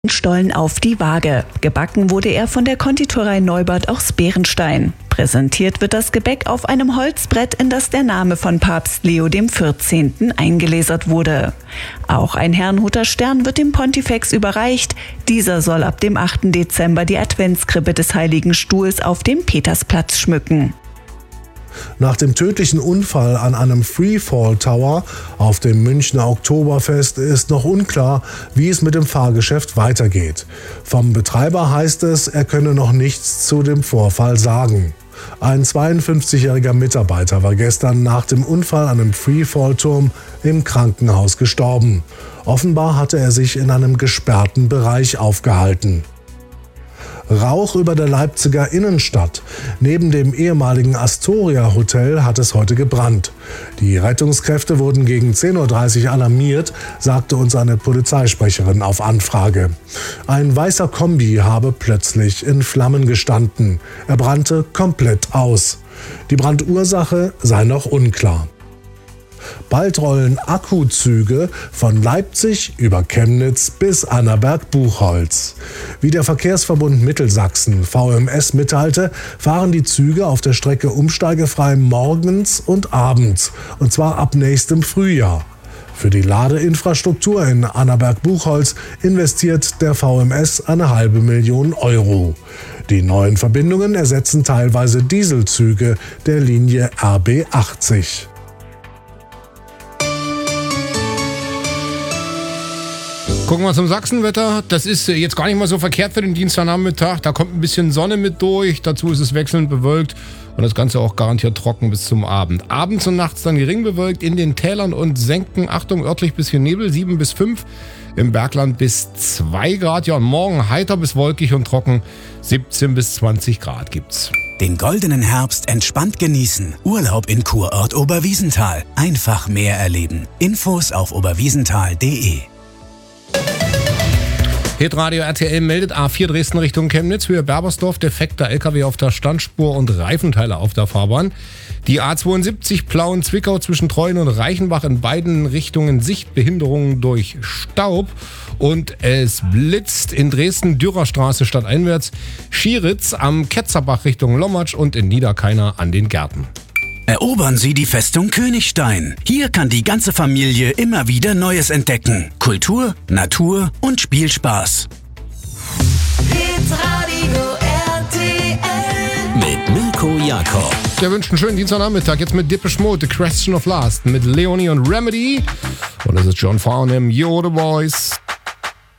Stollen auf die Waage. Gebacken wurde er von der Konditorei Neubert aus Bärenstein. Präsentiert wird das Gebäck auf einem Holzbrett, in das der Name von Papst Leo XIV. Eingelasert wurde. Auch ein Herrnhuter Stern wird dem Pontifex überreicht. Dieser soll ab dem 8. Dezember die Adventskrippe des Heiligen Stuhls auf dem Petersplatz schmücken. Nach dem tödlichen Unfall an einem Freefall Tower auf dem Münchner Oktoberfest ist noch unklar, wie es mit dem Fahrgeschäft weitergeht. Vom Betreiber heißt es, er könne noch nichts zu dem Vorfall sagen. Ein 52-jähriger Mitarbeiter war gestern nach dem Unfall an einem Freefall-Turm im Krankenhaus gestorben. Offenbar hatte er sich in einem gesperrten Bereich aufgehalten. Rauch über der Leipziger Innenstadt. Neben dem ehemaligen Astoria Hotel hat es heute gebrannt. Die Rettungskräfte wurden gegen 10:30 Uhr alarmiert, sagte uns eine Polizeisprecherin auf Anfrage. Ein weißer Kombi habe plötzlich in Flammen gestanden. Er brannte komplett aus. Die Brandursache sei noch unklar. Bald rollen Akkuzüge von Leipzig über Chemnitz bis Annaberg-Buchholz. Wie der Verkehrsverbund Mittelsachsen VMS mitteilte, fahren die Züge auf der Strecke umsteigefrei morgens und abends, und zwar ab nächstem Frühjahr. Für die Ladeinfrastruktur in Annaberg-Buchholz investiert der VMS 500.000 Euro. Die neuen Verbindungen ersetzen teilweise Dieselzüge der Linie RB 80. Gucken wir zum Sachsenwetter. Das ist jetzt gar nicht mal so verkehrt für den Dienstagnachmittag. Da kommt ein bisschen Sonne mit durch. Dazu ist es wechselnd bewölkt und das Ganze auch garantiert trocken bis zum Abend. Abends und nachts dann gering bewölkt in den Tälern und Senken. Achtung, örtlich bisschen Nebel, 7 bis 5. Im Bergland bis 2 Grad. Ja, und morgen heiter bis wolkig und trocken, 17 bis 20 Grad gibt's. Den goldenen Herbst entspannt genießen. Urlaub in Kurort Oberwiesenthal. Einfach mehr erleben. Infos auf oberwiesenthal.de. Hitradio RTL meldet A4 Dresden Richtung Chemnitz, Höhe Berbersdorf, defekter LKW auf der Standspur und Reifenteile auf der Fahrbahn. Die A72 Plauen-Zwickau zwischen Treuen und Reichenbach in beiden Richtungen Sichtbehinderungen durch Staub. Und es blitzt in Dresden Dürerstraße stadteinwärts, Schieritz am Ketzerbach Richtung Lommatsch und in Niederkeiner an den Gärten. Erobern Sie die Festung Königstein. Hier kann die ganze Familie immer wieder Neues entdecken. Kultur, Natur und Spielspaß. Hitradio RTL Mit Mirko Jakob. Wir wünschen einen schönen Dienstagnachmittag. Jetzt mit Depeche Mode, The Question of Last, mit Leonie und Remedy. Und das ist John Farnham, You're the Voice.